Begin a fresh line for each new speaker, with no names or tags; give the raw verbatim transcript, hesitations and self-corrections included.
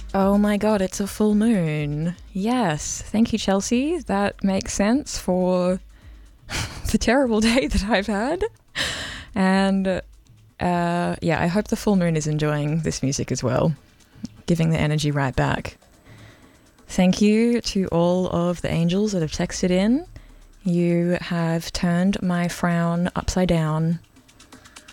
Oh my god, it's a full moon. Yes. Thank you, Chelsea. That makes sense for the terrible day that I've had. And uh, yeah, I hope the full moon is enjoying this music as well, giving the energy right back. Thank you to all of the angels that have texted in. You have turned my frown upside down